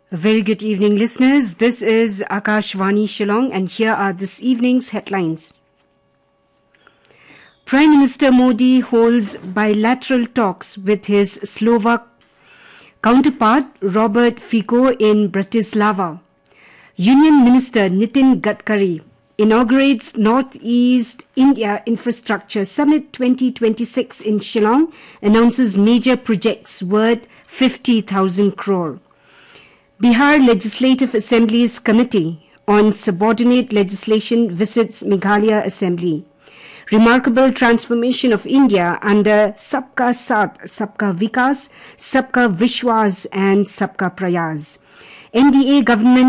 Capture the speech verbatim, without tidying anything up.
A very good evening, listeners. This is Akashvani Shillong, and here are this evening's headlines. Prime Minister Modi holds bilateral talks with his Slovak counterpart Robert Fico in Bratislava. Union Minister Nitin Gadkari inaugurates Northeast India Infrastructure Summit twenty twenty-six in Shillong, announces major projects worth fifty thousand crore. Bihar Legislative Assembly's Committee on Subordinate Legislation visits Meghalaya Assembly. Remarkable transformation of India under Sabka Saath, Sabka Vikas, Sabka Vishwas and Sabka Prayas. N D A government